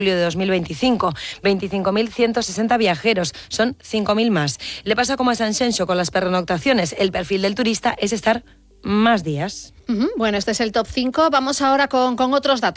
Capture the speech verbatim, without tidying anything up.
julio de dos mil veinticinco. veinticinco mil ciento sesenta viajeros, son cinco mil más. Le pasa como a Sanxenxo con las pernoctaciones. El perfil del turista es estar más días. Uh-huh. Bueno, este es el top cinco. Vamos ahora con, con otros datos.